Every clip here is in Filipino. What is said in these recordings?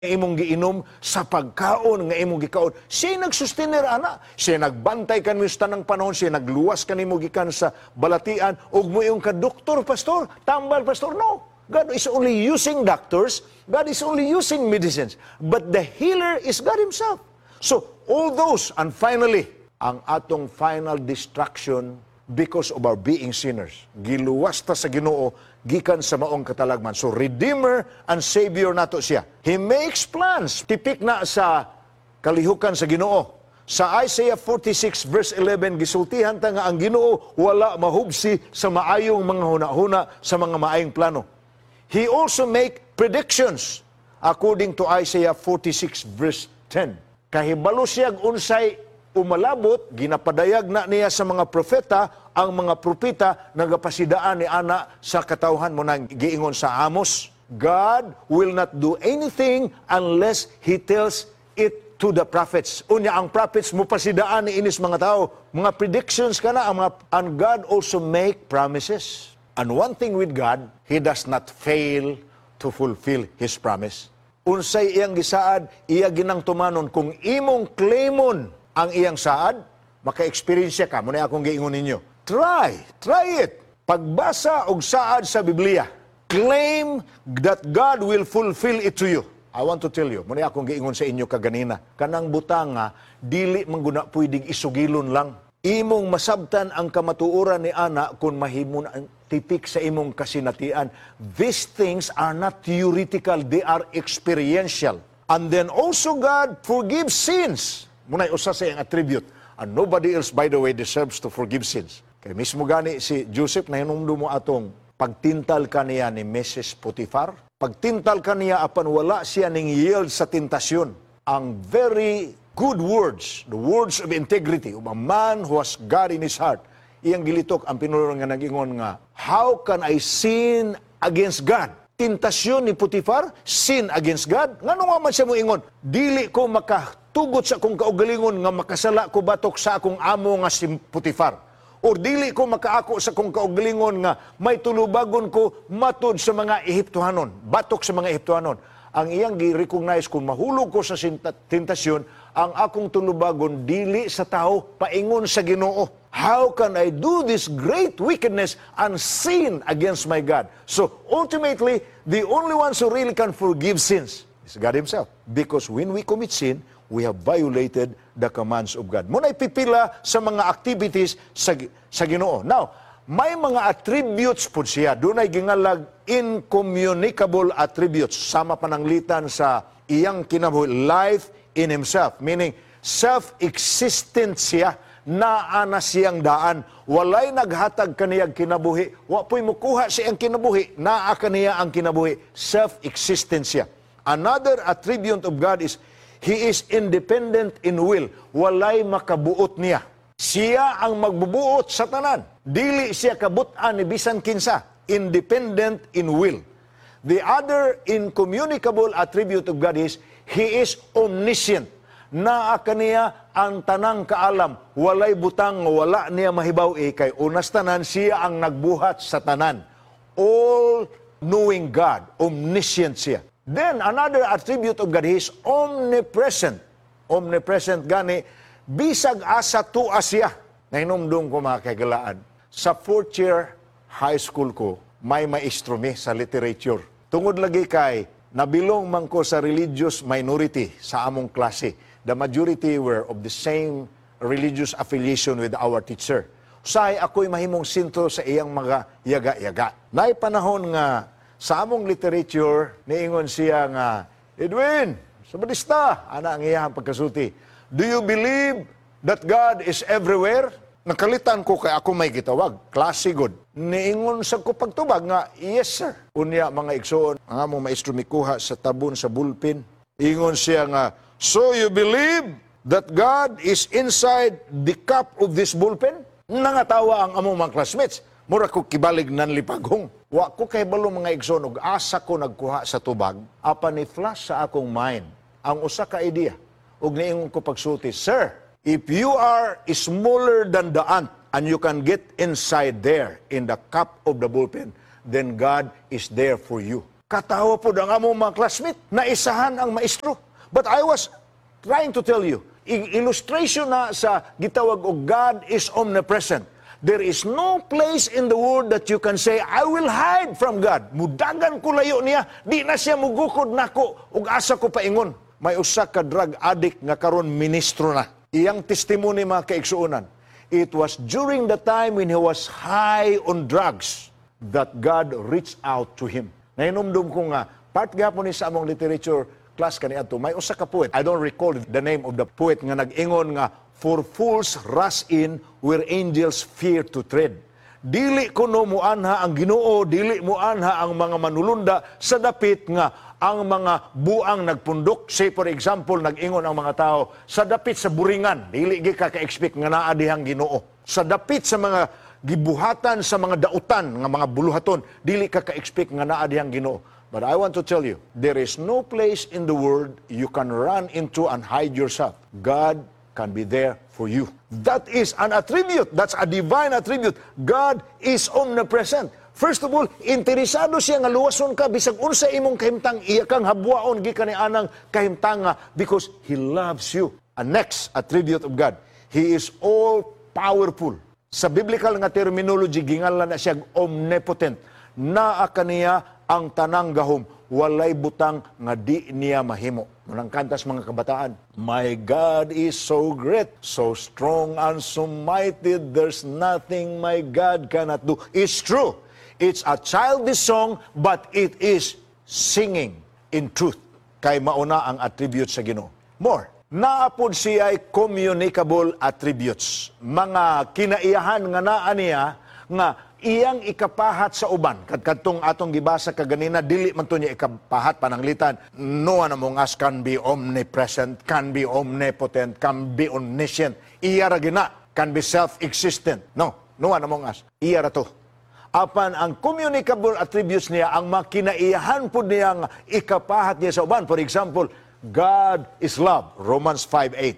imong giinom sa pagkaon nga imong gikaon. Siya nagsustenir ana. Siya nagbantay kanimo sa tanang panahon, siya nagluwas kanimo gikan sa balatian ug mo yung ka doktor, pastor, tambal pastor. No. God is only using doctors. God is only using medicines. But the healer is God himself. So all those, and finally, ang atong final destruction because of our being sinners. Giluwas ta sa Ginoo gikan sa maong katalagman. So Redeemer and Savior nato siya. He makes plans. Tipik na sa kalihukan sa Ginoo. Sa Isaiah 46 verse 11 gisultihan ta nga ang Ginoo wala mahubsi sa maayong mga hunahuna sa mga maayong plano. He also make predictions according to Isaiah 46 verse 10. Kahibalo siya unsay umalabot, ginapadayag na niya sa mga propeta, ang mga propeta nagapasidaan ni ana sa katawhan mo nang giingon sa Amos. God will not do anything unless He tells it to the prophets. Unya ang prophets mo pasidaan ni inis mga tao. Mga predictions ka na, and God also make promises. And one thing with God, He does not fail to fulfill His promise. Unsay iyang gisaad, iya ginang tumanon. Kung imong claimon ang iyang saad, maka-experience ka. Muna akong giingon ninyo. Try it. Pagbasa og saad sa Biblia, claim that God will fulfill it to you. I want to tell you, muna akong giingon sa inyo kaganina, kanang butanga, dili mangguna pwedeng isugilon lang. Imong masabtan ang kamatuoran ni ana kung mahimon ang tipik sa imong kasinatian. These things are not theoretical, they are experiential. And then also God forgives sins. Muna'y usa sa iyang attribute. And nobody else, by the way, deserves to forgive sins. Kaya mismo gani si Joseph na hinumdo mo atong pagtintal kaniya ni Mrs. Potiphar. Pagtintal kaniya apan wala siya ning yield sa tentasyon. Ang very good words, the words of integrity of a man who has God in his heart, iyang gilitok ang pinulong nga nag-ingon nga, how can I sin against God? Tentasyon ni Potiphar, sin against God. Ngano nga man siya mo ingon, dili ko makatugot sa akong kaugalingon nga makasala ko batok sa akong amo nga si Potiphar. O dili ko makaako sa akong kaugalingon nga may tulubagon ko matod sa mga Ehiptohanon, batok sa mga Ehiptohanon. Ang iyang gi-recognize kung mahulog ko sa tentasyon, ang akong tulubagon dili sa tao, paingon sa Ginoo. How can I do this great wickedness and sin against my God? So ultimately, the only ones who really can forgive sins is God Himself. Because when we commit sin, we have violated the commands of God. Muna'y pipila sa mga activities sa Ginoo. Now, may mga attributes po siya. Doon ay gingalag incommunicable attributes. Sama pananglitan sa iyang kinabuhi, life in Himself. Meaning, self-existent siya, naana siyang daan. Walay naghatag kaniyang kinabuhi. Wa po'y mukuha siyang kinabuhi, naa kaniya ang kinabuhi. Self-existent siya. Another attribute of God is, He is independent in will. Walay makabuot niya. Siya ang magbubuot sa tanan. Dili siya kabutan ni bisan kinsa. Independent in will. The other incommunicable attribute of God is, He is omniscient. Naa kaniya ang tanang kaalam. Walay butang, wala niya mahibaw kay unas tanan, siya ang nagbuhat sa tanan. All-knowing God. Omniscient siya. Then, another attribute of God, He is omnipresent. Omnipresent gani, bisag asa tuwa siya. Nahinumdum ko mga kagalaan. Sa 4th year high school ko, may maestro mi sa literature. Tungod lagi kay, nabilong man ko sa religious minority sa among klase. The majority were of the same religious affiliation with our teacher. Usahay ako'y mahimong sinto sa iyang mga yaga-yaga. Nay panahon nga, sa among literature, niingon siya nga, Edwin, sabadista, ana ang iyang pagkasuti. Do you believe that God is everywhere? Nakalitan ko kay ako may gitawag, klase good. Niingon sa ko pagtubag nga, yes sir. Unya mga igsoon, ang among maestro mikuha sa tabon sa bulpin. Ingon siya nga, so you believe that God is inside the cup of this bullpen? Nangatawa ang among mga classmates. Mura ko kibalig nan lipagong. Wa ko kay balo mga igsoon, ug asa ko nagkuha sa tubag, apan ni flash sa akong mind ang usa ka idea. Ug niingon ko pagsulti, sir, if you are smaller than the ant and you can get inside there in the cup of the bullpen, then God is there for you. Katawa po ang among mga classmate na isahan ang maestro. But I was trying to tell you, illustration na sa gitawag og God is omnipresent. There is no place in the world that you can say, I will hide from God. Mudagan ko layo niya, di na siya mugukod nako ug asa ko paingon. May usa ka drug addict nga karon ministro na. Iyang testimony mga kaigsuonan. It was during the time when he was high on drugs that God reached out to him. Nainumdum ko nga, part gapon ni sa among literature class kaniadto, may usa ka poet. I don't recall the name of the poet nga nag-ingon nga, for fools rush in where angels fear to tread. Dili kuno mo anha ang Ginoo, dili mo anha ang mga manulunda sa dapit nga ang mga buang nagpundok. Say for example, nag-ingon ang mga tao sa dapit sa buringan, dili gi ka ka-expect nga naa dihang Ginoo. Sa dapit sa mga gibuhatan sa mga dautan nga mga buluhaton, dili ka ka-expect nga naa dihang Ginoo. But I want to tell you, there is no place in the world you can run into and hide yourself. God can be there for you. That is an attribute. That's a divine attribute. God is omnipresent. First of all, interesado siya nga luwason ka bisag unsa imong kahimtang iya kang habwaon gikan ni anang kahimtanga because He loves you. And next attribute of God, He is all powerful. Sa biblical nga terminology gingalan na siya omnipotent. Naa kaniya ang tanang gahom, walay butang nga di niya mahimo. Munang kantas mga kabataan, my God is so great, so strong and so mighty, there's nothing my God cannot do. It's true. It's a childish song, but it is singing in truth. Kay mauna ang attributes sa Ginoo. More. Naapod siya ay communicable attributes. Mga kinaiyahan nga naa niya nga iyang ikapahat sa uban. Kadtong atong gibasa kaganina, dili man to niya ikapahat pananglitan. No one among us can be omnipresent, can be omnipotent, can be omniscient. Iya ra gina, can be self-existent. No one among us. Iya ra to. Apan ang communicable attributes niya, ang makinaiyahan po niya ang ikapahat niya sa uban. For example, God is love, Romans 5:8.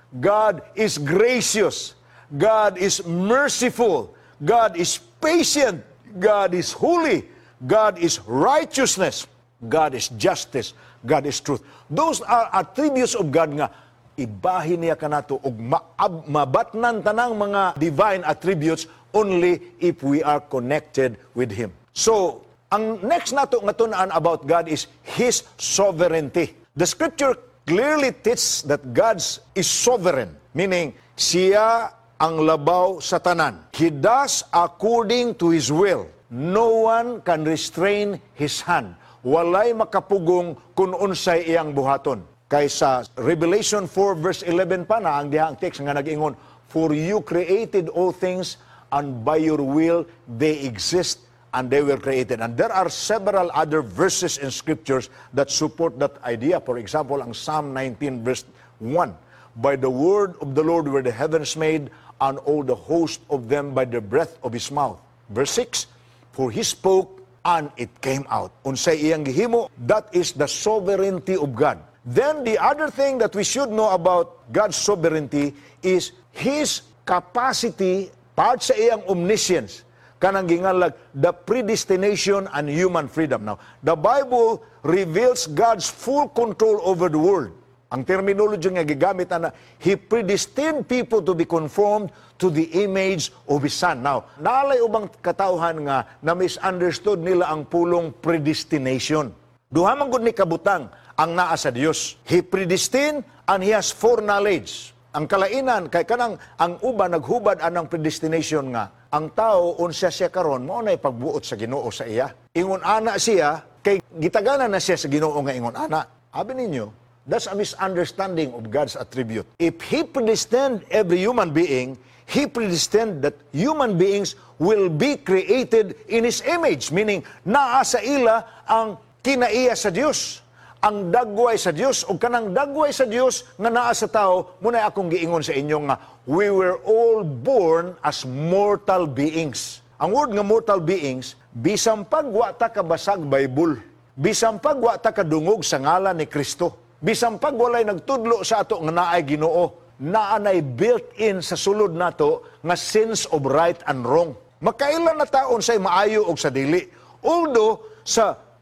God is gracious. God is merciful. God is patient. God is holy. God is righteousness. God is justice. God is truth. Those are attributes of God nga ibahin niya kanato og mabatnan tanang mga divine attributes only if we are connected with Him. So, ang next nato nga tunaan about God is His sovereignty. The scripture clearly teaches that God is sovereign, meaning siya ang labaw sa tanan. He does according to His will. No one can restrain His hand. Walay makapugong kung unsay iyang buhaton. Kaysa Revelation 4 verse 11 pa na ang dihang text nga nag-ingon, for you created all things and by your will they exist and they were created. And there are several other verses in scriptures that support that idea. For example, ang Psalm 19 verse 1. By the word of the Lord were the heavens made, and all the host of them by the breath of His mouth. Verse 6, for He spoke, and it came out. Unsay iyang gihimo, that is the sovereignty of God. Then the other thing that we should know about God's sovereignty is His capacity, part sa iyang omniscience, kanang gingalag, the predestination and human freedom. Now, the Bible reveals God's full control over the world. Ang terminology nga gigamit na, He predestined people to be conformed to the image of His Son. Now, naalay ubang katauhan nga na misunderstood nila ang pulong predestination. Duha man gud ni kabutang ang naa sa Dios. He predestined and He has foreknowledge. Ang kalainan kay kanang ang uban naghubad anang predestination nga ang tao unsa siya karon mao nay pagbuot sa Ginoo sa iya. Ingon ana siya kay gitaganan na siya sa Ginoo nga ingon ana. Abi ninyo, that's a misunderstanding of God's attribute. If He predestined every human being, He predestined that human beings will be created in His image, meaning naa sa ila ang kinaiya sa Dios. Ang dagway sa Dios o kanang dagway sa Dios nga naa sa tao, muna akong giingon sa inyo nga we were all born as mortal beings. Ang word nga mortal beings, bisang pagwa ta kabasag Bible, bisang pagwa ta kadungog sa ngalan ni Kristo, bisang pagwalay nagtudlo sa ato nga naay Ginoo, naanay built-in sa sulod nato nga sense of right and wrong. Makailan na taon say maayo og sa dili. Although sa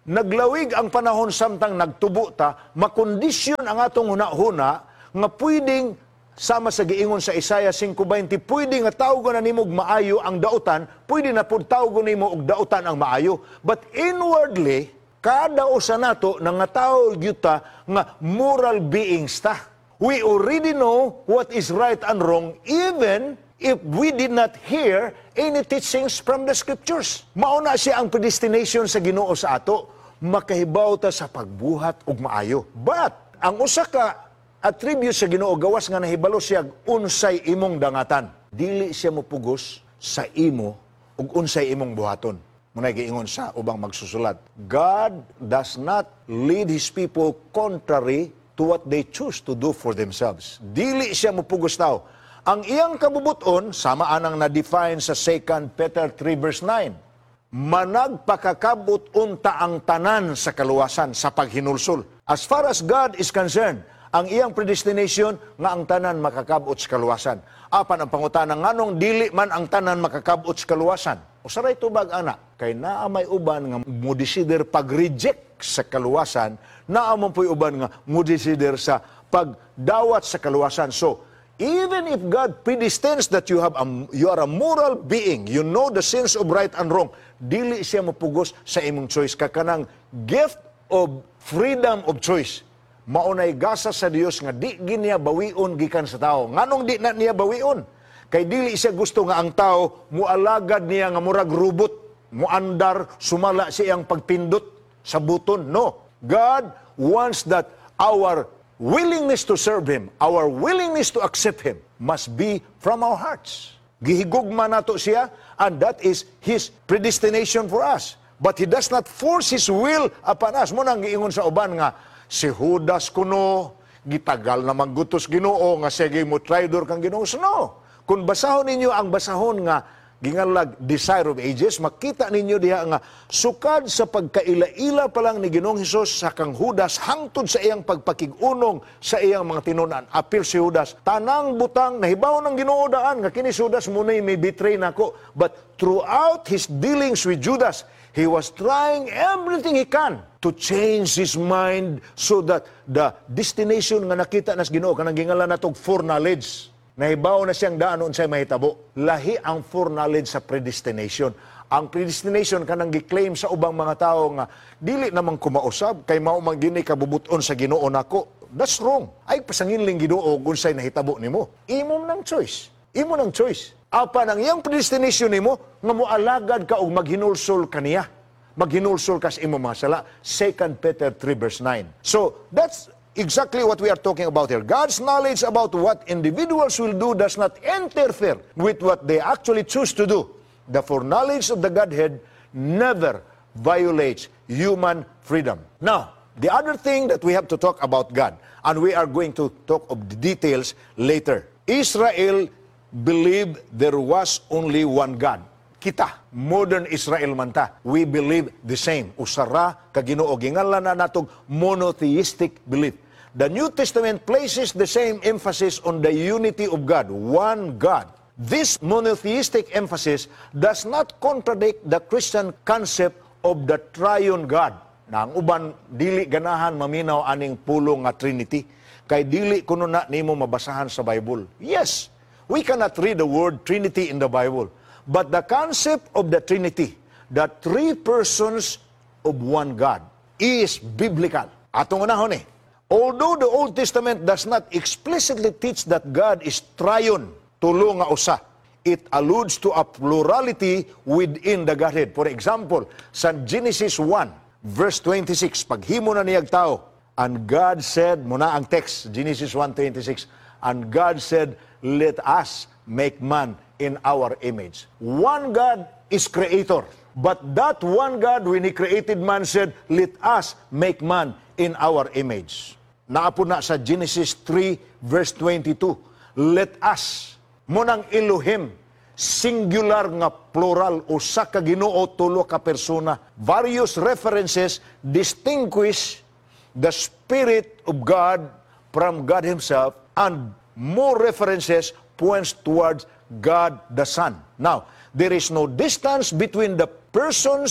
naglawig ang panahon samtang nagtubo ta, makondisyon ang atong hunahuna nga pwedeng sama sa giingon sa Isaiah 5:20, pwede nga tawgon na nimo og maayo ang dautan, pwede na pud tawgon nimo og dautan ang maayo. But inwardly, kada usa nato nangatawag yuta nga moral beings ta. We already know what is right and wrong even if we did not hear any teachings from the scriptures. Mauna siya ang predestination sa Ginoo sa ato, makahibaw ta sa pagbuhat og maayo. But ang usa ka attribute sa Ginoo gawas nga nahibalo siya unsay imong dangatan. Dili siya mopugos sa imo ug unsay imong buhaton. Munay giingon sa ubang magsusulat, God does not lead His people contrary to what they choose to do for themselves. Dili siya mopugos tao. Ang iyang kabubuton, sama anang na-define sa 2 Peter 3 verse 9, managpakakabot unta ang tanan sa kaluwasan sa paghinulsol. As far as God is concerned, ang iyang predestination nga ang tanan makakabot sa kaluwasan. Apan ang pangutana, nganong dili man ang tanan makakabot sa kaluwasan? O saray tubag ana, kay naa may uban nga mo-desider pag-reject sa kaluwasan, naa man po'y uban nga mo-desider sa pagdawat sa kaluwasan. So, even if God predestines that you are a moral being, you know the sins of right and wrong, dili siya mapugos sa imong choice. Kakanang gift of freedom of choice. Maunay gasa sa Dios nga di giniya bawion gikan sa tao. Nganong di na niya bawion? Kay dili siya gusto nga ang tao mualagad niya nga murag robot, muandar, sumala siyang pagpindot sa buton. No. God wants that our willingness to serve Him, our willingness to accept Him, must be from our hearts. Gihigugma nato siya, and that is His predestination for us. But He does not force His will upon us. Muna ang giingon sa uban nga, si Judas kuno, gitagal na maggutos Ginoo, nga sige mo traidor kang Ginoo. So, no. Kung basahon ninyo ang basahon nga, gingalag Desire of Ages, makita ninyo diha nga sukad sa pagkaila-ila pa lang ni Ginoong Hesus sa kang Judas hangtod sa iyang pagpakig-unong sa iyang mga tinunan. Apil si Judas, tanang butang nahibaw ng Ginoo daan nga kini si Judas munay may betray nako. But throughout his dealings with Judas, he was trying everything he can to change his mind so that the destination nga nakita nas Ginoo kanang gingalan natog foreknowledge. Nahibaw na siyang daan unsay mahitabo. Lahi ang foreknowledge sa predestination. Ang predestination kanang gi-claim sa ubang mga tao nga dili namang kumausab kay mao man gini kabubuton sa Ginoo nako. That's wrong. Ay pasanginling Ginoo unsay nahitabo nimo. Imo nang choice. Imo nang choice. Apan ang iyang predestination nimo nga moalagad ka og maghinulsol kaniya. Maghinulsol ka sa imo mga sala. 2 Peter 3 verse 9. So that's exactly what we are talking about here. God's knowledge about what individuals will do does not interfere with what they actually choose to do. The foreknowledge of the Godhead never violates human freedom. Now, the other thing that we have to talk about God, and we are going to talk of the details later. Israel believed there was only one God. Kita, modern Israel man ta, we believe the same. Usara, kaginoo, gingalan na natong monotheistic belief. The New Testament places the same emphasis on the unity of God, one God. This monotheistic emphasis does not contradict the Christian concept of the triune God. Na ang uban, dili ganahan maminaw aning pulong nga Trinity, kay dili kuno na nimo mabasahan sa Bible. Yes, we cannot read the word Trinity in the Bible, but the concept of the Trinity, the three persons of one God, is biblical. Atong unahon although the Old Testament does not explicitly teach that God is triune, tulo nga usa, it alludes to a plurality within the Godhead. For example, sa Genesis 1, verse 26, paghimo na niyag tao, and God said, muna ang text, Genesis 1:26, and God said, let us make man in our image. One God is creator. But that one God, when He created man, said, let us make man in our image. Naapo na sa Genesis 3, verse 22. Let us, munang Elohim, singular nga plural, usa ka Ginoo, tulo ka persona. Various references distinguish the Spirit of God from God Himself, and more references points towards God the Son. Now, there is no distance between the persons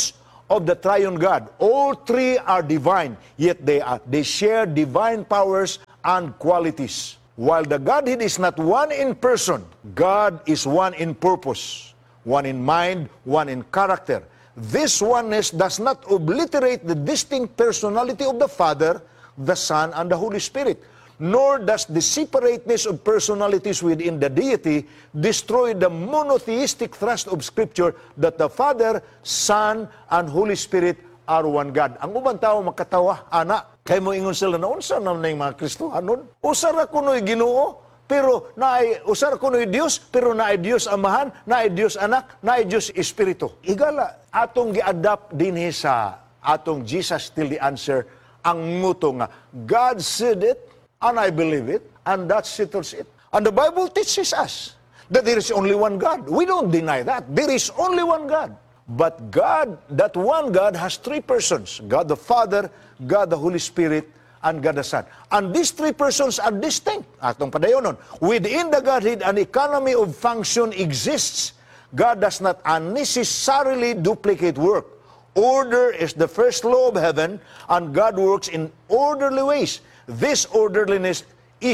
of the triune God. All three are divine, yet they share divine powers and qualities. While the Godhead is not one in person, God is one in purpose, one in mind, one in character. This oneness does not obliterate the distinct personality of the Father, the Son, and the Holy Spirit. Nor does the separateness of personalities within the deity destroy the monotheistic thrust of Scripture that the Father, Son, and Holy Spirit are one God. Ang ubang tao makatawa, anak, kay mo ingon sila na unsa na yung mga Kristohanon. Usara kuno'y Ginoo, pero usara kuno'y Dios, pero naay Dios Amahan, naay Dios Anak, naay Dios Espiritu. Igala, atong gi-adapt din sa atong Jesus Still the Answer, ang nguto nga, God said it, and I believe it, and that settles it. And the Bible teaches us that there is only one God. We don't deny that. There is only one God. But God, that one God has three persons. God the Father, God the Holy Spirit, and God the Son. And these three persons are distinct. Atong padayonon. Within the Godhead, an economy of function exists. God does not unnecessarily duplicate work. Order is the first law of heaven, and God works in orderly ways. This orderliness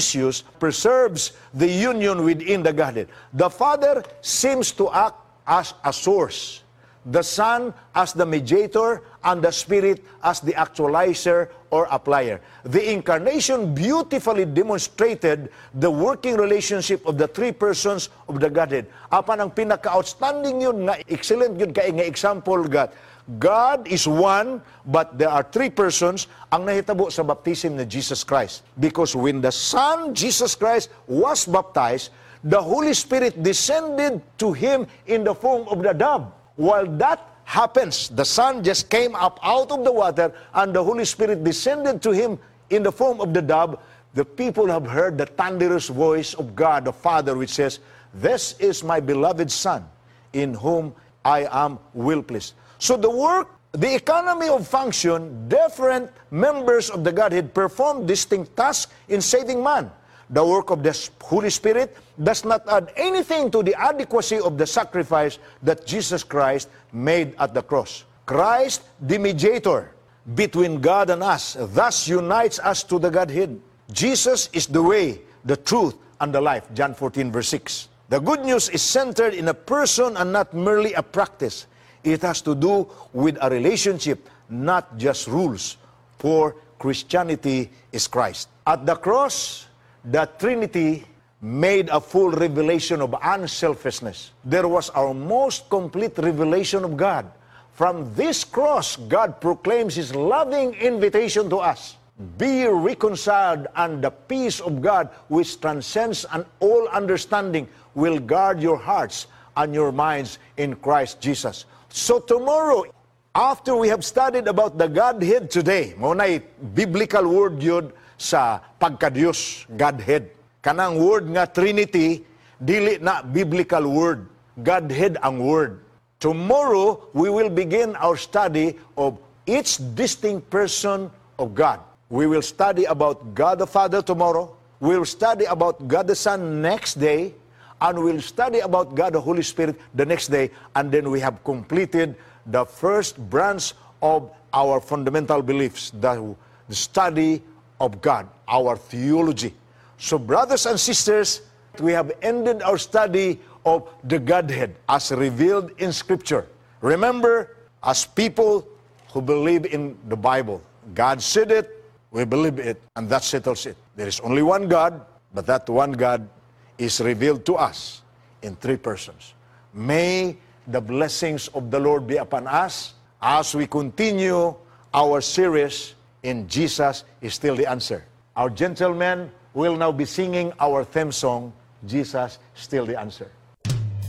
preserves the union within the Godhead. The Father seems to act as a source, the Son as the mediator, and the Spirit as the actualizer or applier. The Incarnation beautifully demonstrated the working relationship of the three persons of the Godhead. Apan ang pinaka-outstanding yun, nga excellent yun kay nga example, God is one, but there are three persons ang nahitabo sa baptism ni Jesus Christ. Because when the Son, Jesus Christ, was baptized, the Holy Spirit descended to Him in the form of the dove. While that happens, the Son just came up out of the water, and the Holy Spirit descended to Him in the form of the dove. The people have heard the thunderous voice of God the Father, which says, "This is my beloved Son, in whom I am well pleased." So the economy of function, different members of the Godhead perform distinct tasks in saving man. The work of the Holy Spirit does not add anything to the adequacy of the sacrifice that Jesus Christ made at the cross. Christ, the mediator between God and us, thus unites us to the Godhead. Jesus is the way, the truth, and the life. John 14, verse 6. The good news is centered in a person and not merely a practice. It has to do with a relationship, not just rules. For Christianity is Christ. At the cross, the Trinity made a full revelation of unselfishness. There was our most complete revelation of God. From this cross, God proclaims His loving invitation to us. Be reconciled, and the peace of God, which transcends all understanding, will guard your hearts and your minds in Christ Jesus. So tomorrow, after we have studied about the Godhead today, maunay biblical word yun sa pagka-Diyos, Godhead. Kanang word nga Trinity, dili na biblical word. Godhead ang word. Tomorrow, we will begin our study of each distinct person of God. We will study about God the Father tomorrow. We will study about God the Son next day. And we'll study about God the Holy Spirit the next day. And then we have completed the first branch of our fundamental beliefs, the study of God, our theology. So brothers and sisters, we have ended our study of the Godhead as revealed in Scripture. Remember, as people who believe in the Bible, God said it, we believe it, and that settles it. There is only one God, but that one God is revealed to us in three persons. May the blessings of the Lord be upon us as we continue our series in Jesus is Still the Answer. Our gentlemen will now be singing our theme song, Jesus Still the Answer.